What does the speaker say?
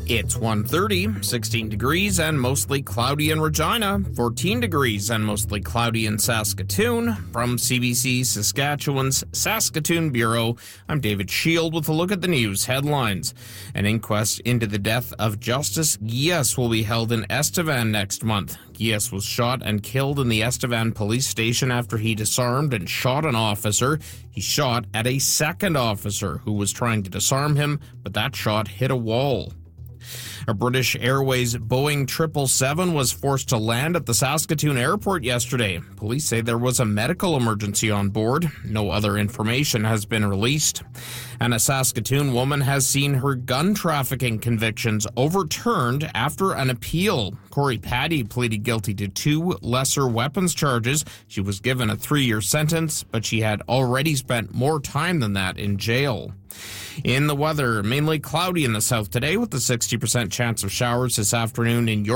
It's 1:30, 16 degrees and mostly cloudy in Regina, 14 degrees and mostly cloudy in Saskatoon. From CBC Saskatchewan's Saskatoon Bureau, I'm David Shield with a look at the news headlines. An inquest into the death of Justice Gies will be held in Estevan next month. Gies was shot and killed in the Estevan police station after he disarmed and shot an officer. He shot at a second officer who was trying to disarm him, but that shot hit a wall. A British Airways Boeing 777 was forced to land at the Saskatoon airport yesterday. Police say there was a medical emergency on board. No other information has been released. And a Saskatoon woman has seen her gun trafficking convictions overturned after an appeal. Corey Paddy pleaded guilty to 2 lesser weapons charges. She was given a 3-year sentence, but she had already spent more time than that in jail. In the weather, mainly cloudy in the south today with a 60% chance of showers this afternoon in York.